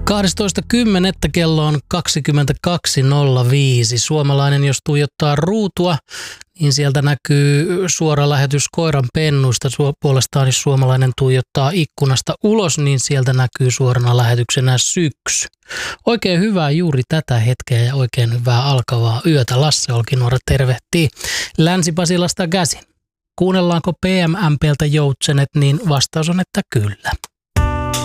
12.10. kello on 22.05. Suomalainen, jos tuijottaa ruutua, niin sieltä näkyy suora lähetys koiran pennuista. Puolestaan, jos suomalainen tuijottaa ikkunasta ulos, niin sieltä näkyy suorana lähetyksenä syksy. Oikein hyvää juuri tätä hetkeä ja oikein hyvää alkavaa yötä. Lasse Olkinuora tervehtii Länsi-Pasilasta käsin. Kuunnellaanko PMMPltä Joutsenet, niin vastaus on, että kyllä.